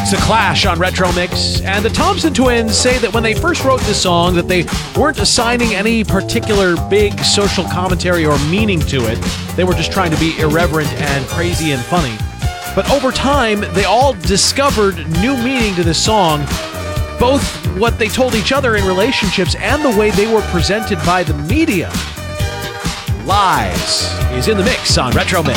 It's The Clash on Retro Mix, and the Thompson Twins say that when they first wrote this song that they weren't assigning any particular big social commentary or meaning to it. They were just trying to be irreverent and crazy and funny. But over time, they all discovered new meaning to this song, both what they told each other in relationships and the way they were presented by the media. Lies is in the mix on Retro Mix.